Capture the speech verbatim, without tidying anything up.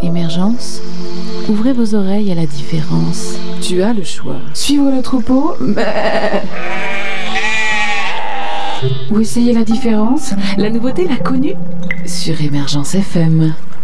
Émergence, ouvrez vos oreilles à la différence. Tu as le choix. Suivre le troupeau ou essayer la différence. La nouveauté, l'inconnu sur Émergence F M.